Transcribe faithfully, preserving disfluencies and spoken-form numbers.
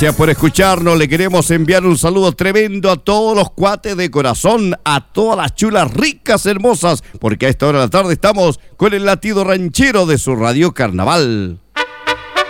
Gracias por escucharnos. Le queremos enviar un saludo tremendo a todos los cuates de corazón, a todas las chulas ricas, hermosas, porque a esta hora de la tarde estamos con el latido ranchero de su Radio Carnaval.